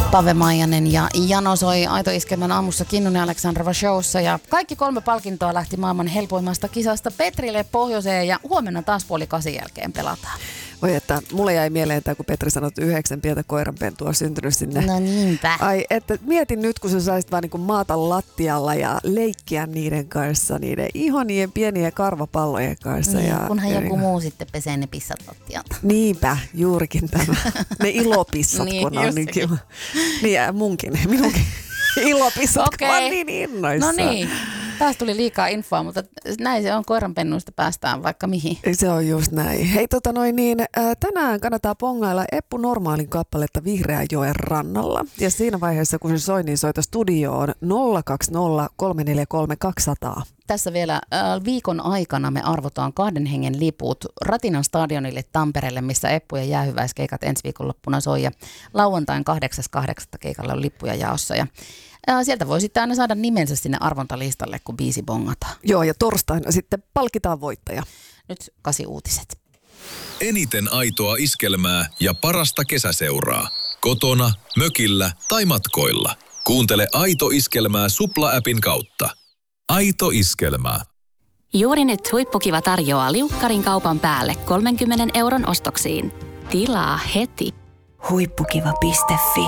Pave Maijanen ja Jano soi Aito Iskelmän aamussa Kinnunen Aleksandrova showssa ja kaikki 3 palkintoa lähti maailman helpoimmasta kisasta Petrille pohjoiseen ja huomenna taas 7:30 jälkeen pelataan. Voi että, mulle jäi mieleen tämä, kun Petri sanoi, että 9 pientä koiranpentua syntynyt sinne. No niinpä. Ai, että mietin nyt, kun sä saisit vaan niin kuin maata lattialla ja leikkiä niiden kanssa, niiden ihanien pienien karvapallojen kanssa. Niin, ja kunhan joku muu sitten pesee ne pissat lattialta. Niinpä, juurikin tämä. Ne ilopissat, niin, kun on niin kiva. Niin ja minunkin ilopissat, kun on niin innoissaan. No niin. Taas tuli liikaa infoa, mutta näin se on, koiranpennuista päästään vaikka mihin. Se on just näin. Hei tänään kannattaa pongailla Eppu Normaalin kappaletta Vihreänjoen rannalla. Ja siinä vaiheessa, kun se soi, niin soita studioon 020 343 200. Tässä vielä viikon aikana me arvotaan 2 hengen liput Ratinan stadionille Tampereelle, missä Eppu ja jäähyväiskeikat ensi viikonloppuna soi. Ja lauantain 8.8. keikalla on lippuja jaossa. Ja sieltä voi sitten aina saada nimensä sinne arvontalistalle, kun biisi bongataan. Joo, ja torstaina sitten palkitaan voittaja. Nyt 8 uutiset. Eniten aitoa iskelmää ja parasta kesäseuraa. Kotona, mökillä tai matkoilla. Kuuntele Aito Iskelmää Supla-appin kautta. Aito Iskelmää. Juuri nyt Huippukiva tarjoaa liukkarin kaupan päälle 30 € ostoksiin. Tilaa heti. Huippukiva.fi.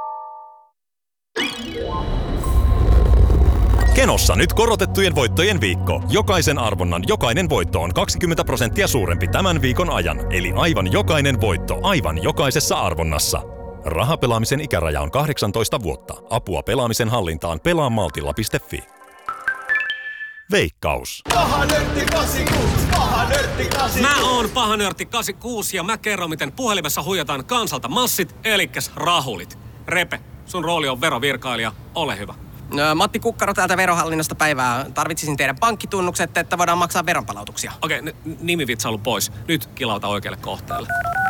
Kenossa nyt korotettujen voittojen viikko. Jokaisen arvonnan jokainen voitto on 20% suurempi tämän viikon ajan. Eli aivan jokainen voitto aivan jokaisessa arvonnassa. Rahapelaamisen ikäraja on 18 vuotta. Apua pelaamisen hallintaan pelaamaltilla.fi. Veikkaus. Paha nörtti 86, paha nörtti 86. Mä oon paha nörtti 86 ja mä kerron, miten puhelimessa huijataan kansalta massit, elikkäs rahulit. Repe, sun rooli on verovirkailija, ole hyvä. Matti Kukkaro täältä Verohallinnosta päivää. Tarvitsisin teidän pankkitunnukset, että voidaan maksaa veronpalautuksia. Okei, nimivitsailu pois. Nyt kilauta oikealle kohteelle.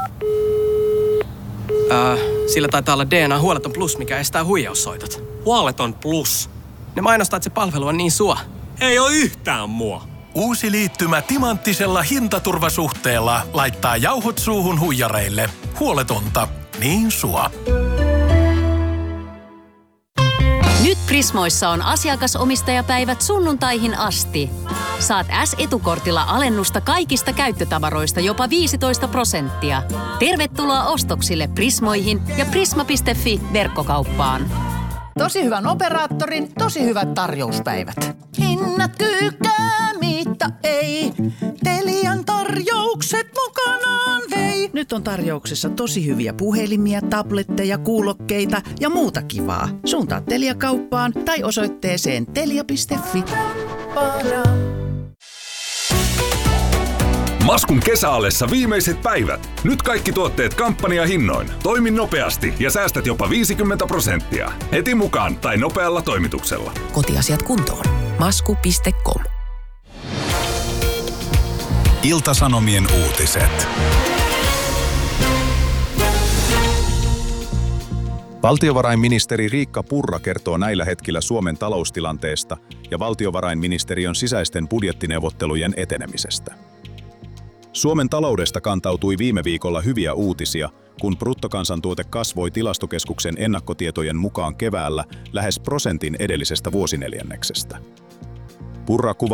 Sillä taitaa olla DNA Huoleton Plus, mikä estää huijaussoitot. Huoleton Plus? Ne mainostaa, että se palvelu on niin sua. Ei oo yhtään mua. Uusi liittymä timanttisella hintaturvasuhteella laittaa jauhot suuhun huijareille. Huoletonta, niin sua. Nyt Prismoissa on asiakasomistajapäivät sunnuntaihin asti. Saat S-etukortilla alennusta kaikista käyttötavaroista jopa 15%. Tervetuloa ostoksille Prismoihin ja prisma.fi verkkokauppaan. Tosi hyvän operaattorin, tosi hyvät tarjouspäivät. Hinnat kyykää, mitä ei. Telian tarjoukset mukanaan vei. Nyt on tarjouksessa tosi hyviä puhelimia, tabletteja, kuulokkeita ja muuta kivaa. Suuntaa Telia-kauppaan tai osoitteeseen telia.fi. Maskun kesäallessa viimeiset päivät. Nyt kaikki tuotteet kampanjahinnoin. Toimi nopeasti ja säästät jopa 50%. Heti mukaan tai nopealla toimituksella. Kotiasiat kuntoon. Masku.com. Ilta-Sanomien uutiset. Valtiovarainministeri Riikka Purra kertoo näillä hetkillä Suomen taloustilanteesta ja valtiovarainministeriön sisäisten budjettineuvottelujen etenemisestä. Suomen taloudesta kantautui viime viikolla hyviä uutisia, kun bruttokansantuote kasvoi Tilastokeskuksen ennakkotietojen mukaan keväällä lähes 1% edellisestä vuosineljänneksestä. Purra